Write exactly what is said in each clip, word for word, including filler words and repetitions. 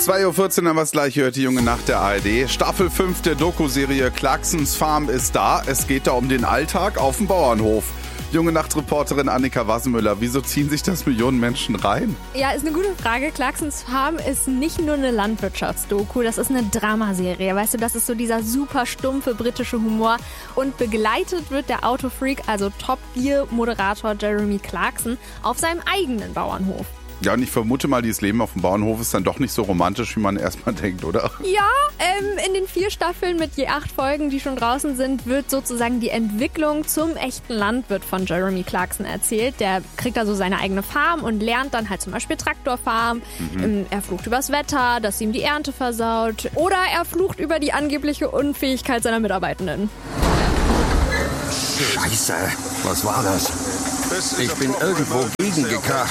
zwei Uhr vierzehn haben wir es gleich, hört die junge Nacht der A R D. Staffel fünf der Doku-Serie Clarksons Farm ist da. Es geht da um den Alltag auf dem Bauernhof. Junge Nacht-Reporterin Annika Wassenmüller, wieso ziehen sich das Millionen Menschen rein? Ja, ist eine gute Frage. Clarksons Farm ist nicht nur eine Landwirtschaftsdoku, das ist eine Dramaserie. Weißt du, das ist so dieser super stumpfe britische Humor. Und begleitet wird der Autofreak, also Top-Gear-Moderator Jeremy Clarkson, auf seinem eigenen Bauernhof. Ja, und ich vermute mal, dieses Leben auf dem Bauernhof ist dann doch nicht so romantisch, wie man erstmal denkt, oder? Ja, ähm, in den vier Staffeln mit je acht Folgen, die schon draußen sind, wird sozusagen die Entwicklung zum echten Landwirt von Jeremy Clarkson erzählt. Der kriegt also seine eigene Farm und lernt dann halt zum Beispiel Traktorfarm. Mhm. Ähm, er flucht übers Wetter, dass ihm die Ernte versaut. Oder er flucht über die angebliche Unfähigkeit seiner Mitarbeitenden. Scheiße, was war das? Ich bin irgendwo gegengekracht.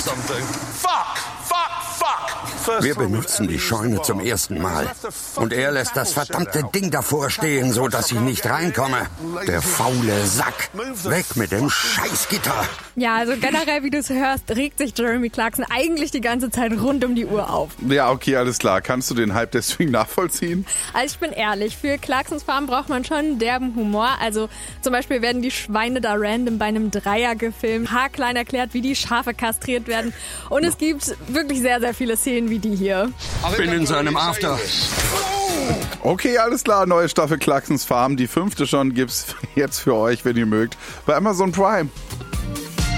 Wir benutzen die Scheune zum ersten Mal. Und er lässt das verdammte Ding davor stehen, so dass ich nicht reinkomme. Der faule Sack. Weg mit dem Scheißgitter. Ja, also generell, wie du es hörst, regt sich Jeremy Clarkson eigentlich die ganze Zeit rund um die Uhr auf. Ja, okay, alles klar. Kannst du den Hype deswegen nachvollziehen? Also ich bin ehrlich, für Clarksons Farm braucht man schon einen derben Humor. Also zum Beispiel werden die Schweine da random bei einem Dreier gefilmt, haarklein erklärt, wie die Schafe kastriert werden. Und es gibt wirklich sehr, sehr viele Szenen wie die hier. Ich bin in seinem After. Okay, alles klar. Neue Staffel Clarksons Farm. Die fünfte schon gibt's jetzt für euch, wenn ihr mögt, bei Amazon Prime.